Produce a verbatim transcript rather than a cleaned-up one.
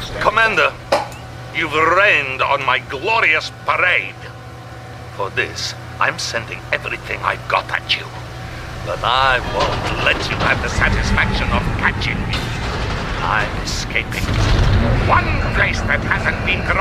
Commander, you've rained on my glorious parade. For this, I'm sending everything I've got at you. But I won't let you have the satisfaction of catching me. I'm escaping. One place that hasn't been